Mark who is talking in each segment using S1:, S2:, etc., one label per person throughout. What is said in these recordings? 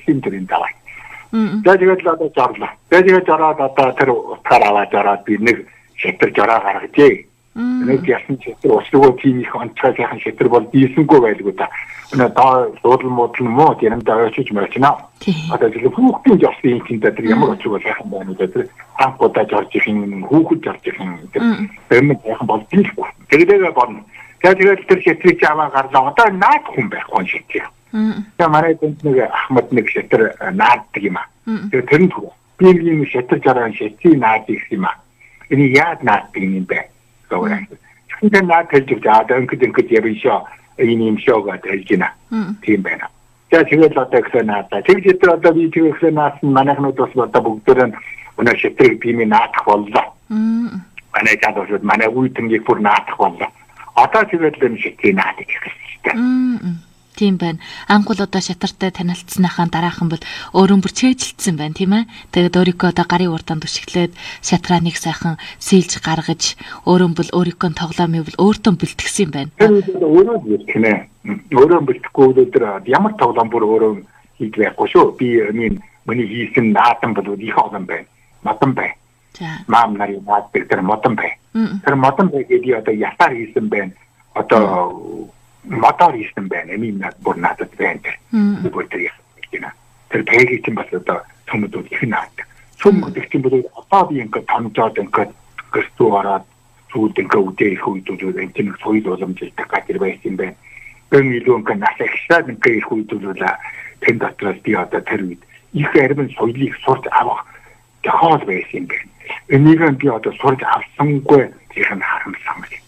S1: тийм төрлийн даваа. За тэгээд л одоо жорлоо. Тэгээд жороод одоо тэр утгаар аваад ороод би нэг шатар жороо гаргажээ. Нэг ясан шатар услууг тийм их онцгойхан шатар бол дийлсэнгүй байлгүй та. Өнөө доо дуудлан муудлан муу ярамдаа очиж мөрчнаа. Одоо зөв хүүхдийн жорсын юм чинь тэр ямар очиг бол яхан байна үү тэр анхудаа жорж ихэн хүүхэд жорж ихэн тэр юм яхан бол дийлгүй. Тэгээд борно. Тэгээд тэр шатрыг аваа гарлаа. Одоо наад хүн байхгүй шатрыг. Тэгээ манай энд нэг Ахмад нэг шатар нааддаг юм аа. Тэгээ тэр нь би ийм шатар жараа шатрыг наад гэх юм аа. Энэ яад нааддаг юм бэ? Тэгвэл тэр наад хэлж байгаа ингээд явишаа ийм шоугаа хэлж байна. Тийм байна. Тэгээд одоо ихсэн наадаа. Тэгээд одоо би ихсэн наас манайхнууд бас одоо бүгдээр нь өнөө шатрыг би наадах боллоо. Манай чадварууд манай үеийнгийг бүр наадах боллоо. Одоо тэгээд л шатрыг наадах гэсэн.
S2: Тийм байна. Ангул одоо шатартай танилцсныхаа дараахан бол өөрөө бүр чэйжилсэн байна, тийм ээ. Тэгээд өөрийнхөө одоо гарын урданд түшиглээд шатраа нэг сайхан сэлж гаргаж өөрөө бол өөрийнхөө тоглоомыг бол өөртөө бэлтгэсэн юм байна.
S1: Өөрөө бэлтгэнэ. Өөрөө бэлтгэхгүй өдөр ямар тоглоом бүр өөрөө хийх байхгүй шүү. Би миний хийсэн наадам бол их олон байна. Модон байна.
S2: За.
S1: Маам нарын наадаг тэр модон байна. Тэр модон гэдэг одоо ятаар хийсэн байна. Одоо мотор хийсэн байна. Энийг бүр надад байна. Бүр тэр яа. Тэр пэйж чинь бас одоо төмөдүүд их наадаг. Төмөд их чинь бүр одоо би ингээд тамжаад ингээд гэртүү ороод сүйд ингээд үдээ их үйдүүл энэ чинь соёл уламжлалт гадэр байсан байна. Гэн илүү ингээд нас ихсаад ингээд их үйдүүл тэн дотроос би одоо тэр үед их арим соёлыг сурч авах тохиол байсан юм байна. Энийг би одоо сурч авсангүй их нь харамссан байна.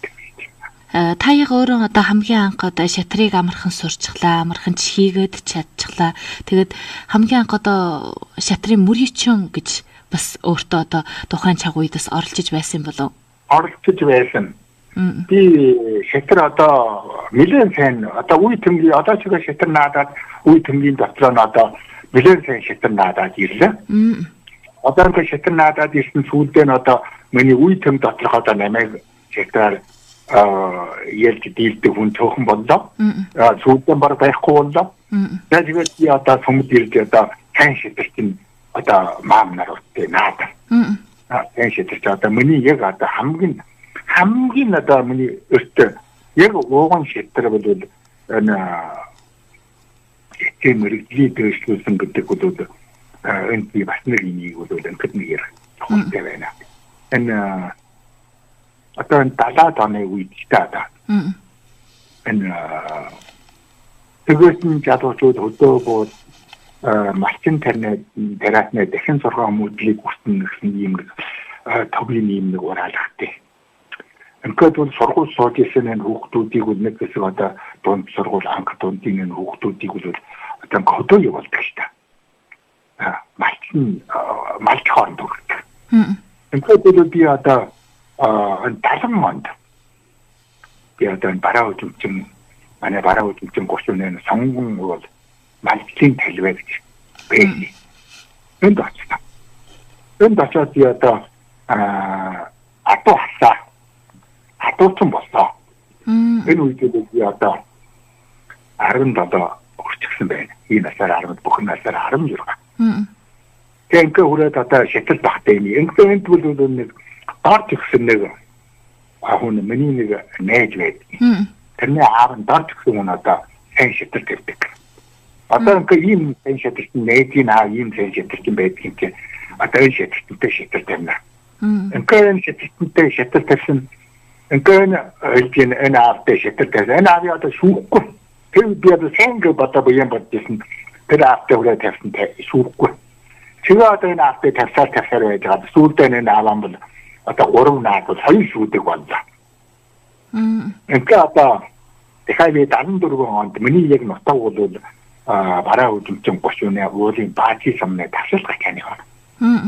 S2: Таяг өөрөө одоо хамгийн анх одоо шатрыг амархан сурчглаа, амархан чихийгээд чадчихлаа. Тэгээд хамгийн анх одоо шатрын мөрийчөн гэж бас өөртөө одоо тухайн цаг үедээс оролцож байсан болов.
S1: Оролцож байсан. Би шатар одоо нэлээд сайн одоо үе төмгийн одоо ч шатар наадаад үе төмгийн дотор нь одоо нэлээд сайн шатар наадаад ирлээ. Одоо энэ шатар наадаад ирсэн сүүлдээ нь одоо миний үе төм доторх одоо намайг шатар ялж дийлдэг хүн цөөхөн боллоо. Сүүлдээ баг байхгүй боллоо. Тэгээд би одоо сүмд ирж одоо сайн шатарчин одоо маам нар утаа наадаа. Сайн шатарч одоо миний яг одоо хамгийн одоо миний өөртөө яг ууган шатар бол энэ эцэг мэрэгжлийн дэвшлүүлсэн гэдэг бол энэ би бас нэг юм бол ингээд нэг ярих тухайтай байна. Энэ одоо энэ 70-аад оны үед таада. Энэ тэгвэл жадуучууд хөдөөбод малчин тариатны дахин сургаан мөдлийг хүртэн гэсэн юм төвийн юм нэг ураалгатай. Ингээд бол сургууль сууж ирсэн энэ хүүхдүүдийг бол нэг хэсэг одоо дунд сургууль анх дундын энэ хүүхдүүдийг бол одоо хөдөө явуулдаг шүү дээ. Малч хооронд өгдөг. Ингээд бол би одоо 70 онд би одоо бараа үзэмчин манай бараа үзэмчин 38 сонгон бол малчлын талбай гэж байсан. Энд очсон. Энд очоод би одоо атуу хасаа атуусан боллоо. Энэ үед би одоо 17 хүрчихсэн байна. Энэ насаар 10 бүх насаар 16. Тэгээд ингээ хүрээд одоо шатал багтай юм. Ингээд бол нэг дорж өгсөн нэг хүн миний нэг найз байдаг. Тэрний аав нь дорж өгсөн хүн одоо сайн шатал тавьдаг. Одоо ингээ ийм сайн шаталт найзын аав ийм сайн шаталт байдаг юм чинь одоо энэ шаталттай шатал тавина. Ингээ энэ шаталттай шатал тавьсан. Ингээ энэ аавтай шатал тавьсан. Энэ аав одоо шүүхгүй. Тэр би одоо сайн гэ бодоо боён бодчихсон. Тэр аавтай хүрээ тавьсан шүүхгүй. Тэгээ одоо энэ аавтай тавьсаар байж байгаа. Сүүлдээ энэ аав нь бол одоо 3 наад бол хоёр шүүдэг боллоо. Ингээ одоо дахиад 74 онд миний яг нутаг бол бараа үзэмчин 30-ны уулын баати самны тавшилгах таны байна.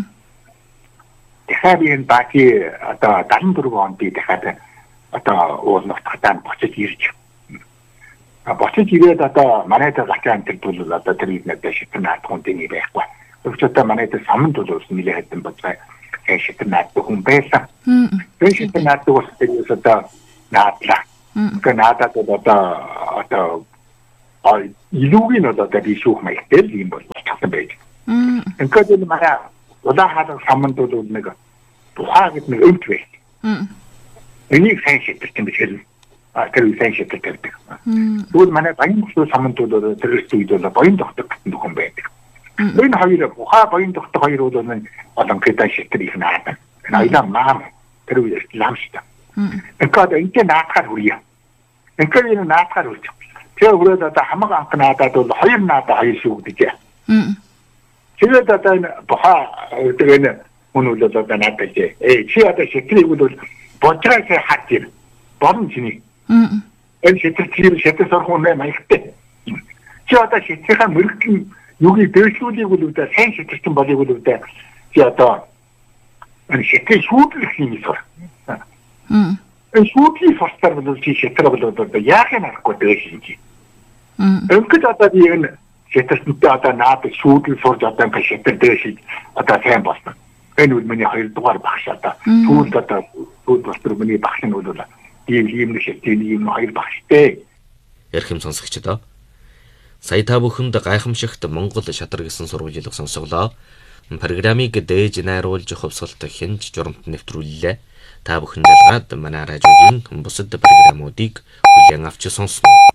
S1: Дахиад энэ баати одоо 74 онд би дахиад одоо уул нутагтаа буцаж ирж. Буцаж ирээд одоо манайд гачаан тэр бол одоо тэр нэгдээ шитэн наадхундын нэг байхгүй. Өчигдөр манайд саманд бол нэлээд хэдэн боцгой шитэн нааддаг хүн байсан. Тэр шитэн нааддаг бол тэрээс одоо наадлаа. Гэхдээ наадад одоо илүүгийн одоо би шүүх маягтай юм бол болсон байж. Ингээд энэ манай улаан саманд бол нэг тухай гэдэг нэг өмч байж. Энийг сайн шийдэх юм биш үү? Тэр сайн шийдэх гэдэг. Тэгвэл манай баян бүсгүй саманд бол тэрээс үед бол баян доктор гэсэн хүн байдаг. Энэ хоёр тухай баян доктор хоёр бол олон хэдэн шийдэх их наад. Наилаа маам тэр үед ламштай. Ингээд энэ наатахаар хүрье. Ингээд энэ наатахаар хүрч. Тэр хүрээд одоо хамаг анх наадад бол хоёр наадаа хоёр шүү гэдэг. Тэгээд одоо энэ бохоо тэгээд өнөөл одоо наадаж чи одоо шитрийг бол бодраас хат юм. Борн чиний. Энэ шитрийг сурах үнэ маягтай. Чи одоо шитрийнхаа мөрөгтөн юугийг дэвшлүүлийг бол одоо сайн шитрчин болыг бол одоо чи одоо энэ шитрийг шүүдлэх юм эсвэл. Энэ шүүдлийн форстар бол чи шитрийг бол одоо яахын аргагүй дэвшинж. Ингээд одоо би энэ шитртэнтэй одоо наад шүүдлийг сурж одоо ингээд шитэр дэвшиж одоо сайн болсон. Энэ үл миний 2 дугаар багш одоо түүнд одоо түүнд болтор миний багш нь бол ийм шитрийн ийм 2 багштэй.
S3: Ярхэм сонсогчдоо. Сая та бүхэнд гайхамшигт Монгол шадар гэсэн сургуулийг сонсголоо. Программыг дээж найруулж хувьсгалт хянж журамт нэвтрүүллээ. Та бүхэн залгаад манай радиогийн бусад программуудыг хүлээн авч сонсноо.